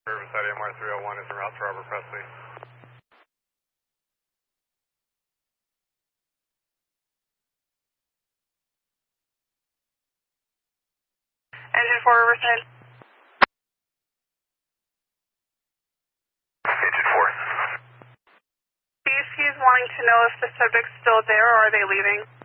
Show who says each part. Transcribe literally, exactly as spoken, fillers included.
Speaker 1: Riverside M R three oh one is en route to Robert Presley.
Speaker 2: Engine four, Riverside.
Speaker 1: Engine four.
Speaker 2: C C is wanting to know if the subject's still there or are they leaving?